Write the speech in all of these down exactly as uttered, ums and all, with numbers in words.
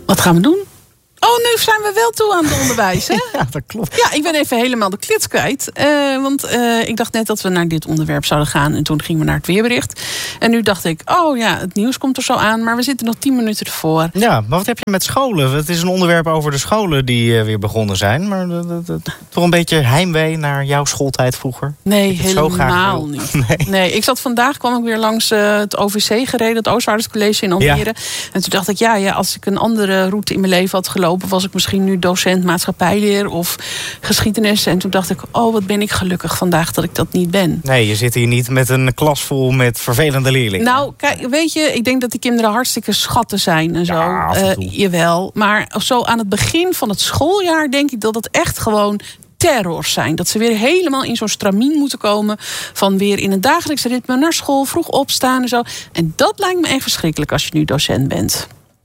Wat gaan we doen? Oh, nu zijn we wel toe aan het onderwijs, hè? Ja, dat klopt. Ja, ik ben even helemaal de klits kwijt. Uh, want uh, ik dacht net dat we naar dit onderwerp zouden gaan. En toen gingen we naar het weerbericht. En nu dacht ik, oh ja, het nieuws komt er zo aan. Maar we zitten nog tien minuten ervoor. Ja, maar wat heb je met scholen? Het is een onderwerp over de scholen die uh, weer begonnen zijn. Maar uh, uh, uh, toch een beetje heimwee naar jouw schooltijd vroeger? Nee, helemaal niet. Nee. nee, ik zat vandaag, kwam ik weer langs uh, het O V C gereden. Het Oostvaarderscollege in Almere. Ja. En toen dacht ik, ja, ja, als ik een andere route in mijn leven had gelopen, was ik misschien nu docent maatschappijleer of geschiedenis. En toen dacht ik, oh, wat ben ik gelukkig vandaag dat ik dat niet ben. Nee, je zit hier niet met een klas vol met vervelende leerlingen. Nou, kijk, weet je, ik denk dat die kinderen hartstikke schatten zijn en zo. Ja, af en toe. Uh, jawel, maar zo aan het begin van het schooljaar denk ik dat het echt gewoon terrors zijn. Dat ze weer helemaal in zo'n stramien moeten komen van weer in een dagelijks ritme naar school, vroeg opstaan en zo. En dat lijkt me echt verschrikkelijk als je nu docent bent.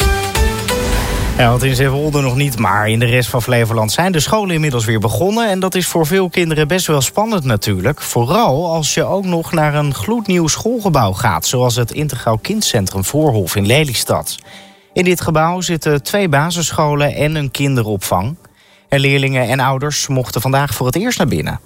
Ja, want in Zeewolde nog niet, maar in de rest van Flevoland zijn de scholen inmiddels weer begonnen. En dat is voor veel kinderen best wel spannend natuurlijk. Vooral als je ook nog naar een gloednieuw schoolgebouw gaat, zoals het Integraal Kindcentrum Voorhof in Lelystad. In dit gebouw zitten twee basisscholen en een kinderopvang. En leerlingen en ouders mochten vandaag voor het eerst naar binnen.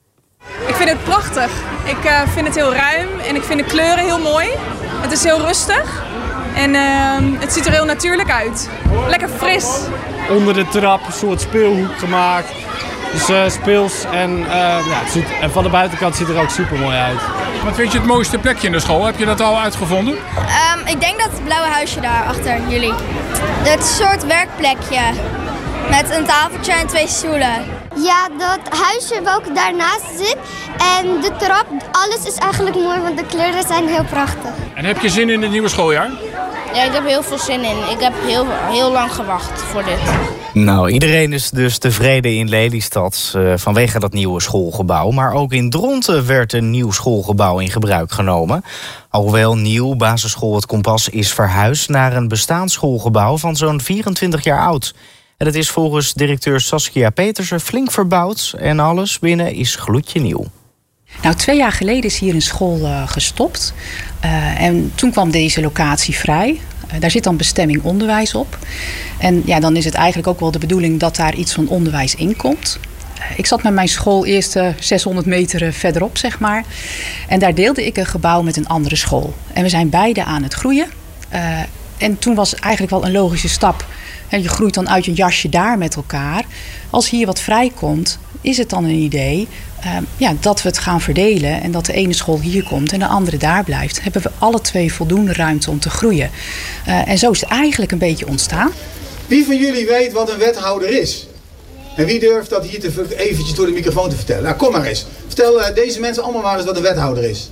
Ik vind het prachtig. Ik uh, vind het heel ruim en ik vind de kleuren heel mooi. Het is heel rustig. En uh, het ziet er heel natuurlijk uit. Lekker fris. Onder de trap een soort speelhoek gemaakt. Dus uh, speels en, uh, ja, het ziet, en van de buitenkant ziet het er ook super mooi uit. Wat vind je het mooiste plekje in de school? Heb je dat al uitgevonden? Um, ik denk dat het blauwe huisje daar achter jullie. Het soort werkplekje. Met een tafeltje en twee stoelen. Ja, dat huisje welke daarnaast zit. En de trap, alles is eigenlijk mooi, want de kleuren zijn heel prachtig. En heb je zin in het nieuwe schooljaar? Ja, ik heb heel veel zin in. Ik heb heel, heel lang gewacht voor dit. Nou, iedereen is dus tevreden in Lelystad uh, vanwege dat nieuwe schoolgebouw. Maar ook in Dronten werd een nieuw schoolgebouw in gebruik genomen. Alhoewel nieuw, basisschool Het Kompas is verhuisd naar een bestaand schoolgebouw van zo'n vierentwintig jaar oud. En het is volgens directeur Saskia Petersen flink verbouwd en alles binnen is gloedje nieuw. Nou, twee jaar geleden is hier een school uh, gestopt. Uh, en toen kwam deze locatie vrij. Uh, daar zit dan bestemming onderwijs op. En ja, dan is het eigenlijk ook wel de bedoeling dat daar iets van onderwijs in komt. Uh, ik zat met mijn school eerst uh, zeshonderd meter verderop, zeg maar. En daar deelde ik een gebouw met een andere school. En we zijn beide aan het groeien. Uh, en toen was eigenlijk wel een logische stap. En je groeit dan uit je jasje daar met elkaar. Als hier wat vrijkomt, is het dan een idee uh, ja, dat we het gaan verdelen. En dat de ene school hier komt en de andere daar blijft. Hebben we alle twee voldoende ruimte om te groeien. Uh, en zo is het eigenlijk een beetje ontstaan. Wie van jullie weet wat een wethouder is? En wie durft dat hier te, eventjes door de microfoon te vertellen? Nou, kom maar eens. Vertel uh, deze mensen allemaal maar eens wat een wethouder is.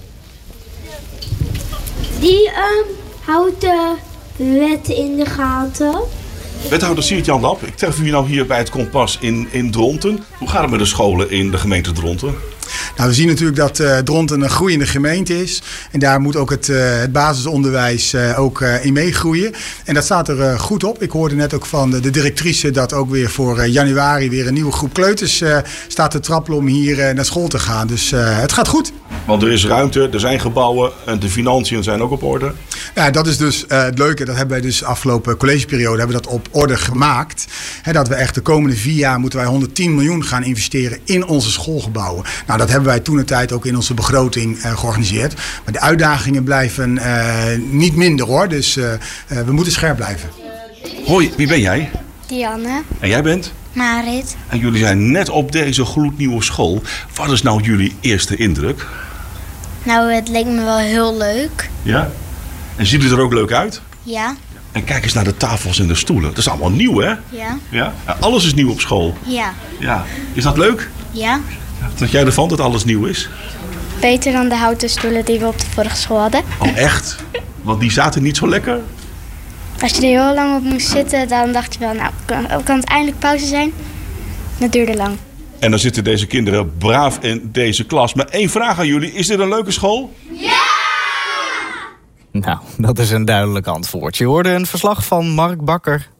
Die um, houdt de wet in de gaten. Wethouder Siert-Jan Lap, ik tref u nou hier bij het Kompas in, in Dronten. Hoe gaat het met de scholen in de gemeente Dronten? Nou, we zien natuurlijk dat uh, Dronten een groeiende gemeente is. En daar moet ook het, uh, het basisonderwijs uh, ook uh, in meegroeien. En dat staat er uh, goed op. Ik hoorde net ook van de, de directrice dat ook weer voor uh, januari weer een nieuwe groep kleuters uh, staat te trappelen om hier uh, naar school te gaan. Dus uh, het gaat goed. Want er is ruimte, er zijn gebouwen en de financiën zijn ook op orde. Ja, dat is dus uh, het leuke. Dat hebben wij dus afgelopen collegeperiode hebben we dat op orde gemaakt. He, dat we echt de komende vier jaar moeten wij honderdtien miljoen gaan investeren in onze schoolgebouwen. Nou, dat hebben wij toen de tijd ook in onze begroting uh, georganiseerd. Maar de uitdagingen blijven uh, niet minder hoor. Dus uh, uh, we moeten scherp blijven. Hoi, wie ben jij? Dianne. En jij bent? Marit. En jullie zijn net op deze gloednieuwe school. Wat is nou jullie eerste indruk? Nou, het leek me wel heel leuk. Ja? En ziet het er ook leuk uit? Ja. En kijk eens naar de tafels en de stoelen. Dat is allemaal nieuw, hè? Ja. Ja? Alles is nieuw op school. Ja. Ja. Is dat leuk? Ja. Wat vind jij ervan dat alles nieuw is? Beter dan de houten stoelen die we op de vorige school hadden. Oh, echt? Want die zaten niet zo lekker? Als je er heel lang op moest zitten, dan dacht je wel, nou, kan, kan het eindelijk pauze zijn? Dat duurde lang. En dan zitten deze kinderen braaf in deze klas. Maar één vraag aan jullie. Is dit een leuke school? Ja! Nou, dat is een duidelijk antwoord. Je hoorde een verslag van Mark Bakker.